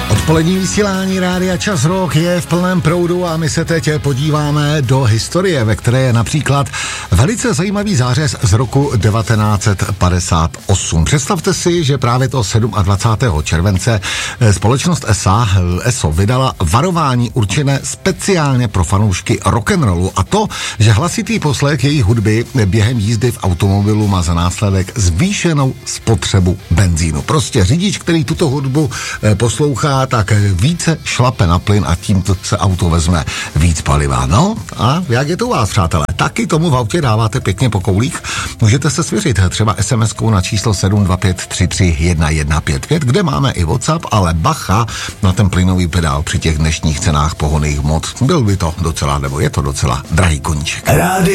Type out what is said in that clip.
Odpolední vysílání Rádia Čas Rock je v plném proudu a my se teď podíváme do historie, ve které je například velice zajímavý zářez z roku 1958. Představte si, že právě to 27. července společnost ESO vydala varování určené speciálně pro fanoušky rock'n'rollu, a to, že hlasitý poslech jejich hudby během jízdy v automobilu má za následek zvýšenou spotřebu benzínu. Prostě řidič, který tuto hudbu poslouchá, tak více šlape na plyn a tímto se auto vezme víc paliva. No a jak je to u vás, přátelé? Taky tomu v autě dáváte pěkně po koulích? Můžete se svěřit třeba SMS-kou na číslo 725331155, kde máme i WhatsApp, ale bacha na ten plynový pedál při těch dnešních cenách pohonných hmot. Byl by to docela, nebo je to docela drahý koníček.